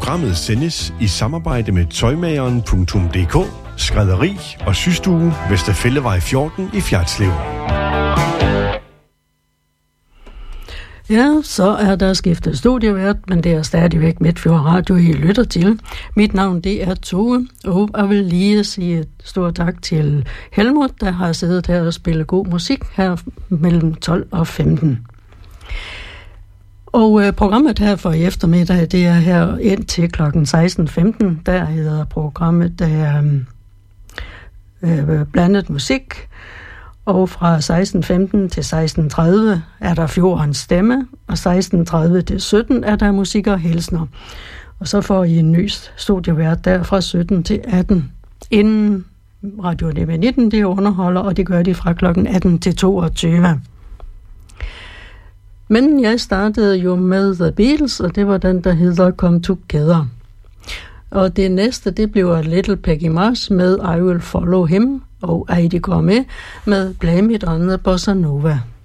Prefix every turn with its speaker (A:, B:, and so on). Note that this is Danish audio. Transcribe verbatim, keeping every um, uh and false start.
A: Programmet sendes i samarbejde med tøjmageren punktum d k, skrædderi og systue Vesterfællevej fjorten i Fjertslev.
B: Ja, så er der skiftet studievært, men det er stadigvæk Midtfjord Radio, I lytter til. Mit navn, det er Tove, og jeg vil lige sige et stort tak til Helmut, der har siddet her og spillet god musik her mellem tolv og femten. Og øh, programmet her for i eftermiddag, det er her indtil klokken seksten femten. Der hedder programmet der, øh, øh, blandet musik. Og fra seksten femten til seksten tredive er der Fjordens Stemme, og seksten tredive til sytten er der musik og hilsner. Og så får I en ny studievært der fra sytten til atten. Inden Radio D B nitten, det underholder, og det gør de fra klokken atten til toogtyve. Men jeg startede jo med The Beatles, og det var den, der hedder Come Together. Og det næste, det bliver Little Peggy Marsh med I Will Follow Him, og Heidi Gourmet med Blame It on the Bossa Nova.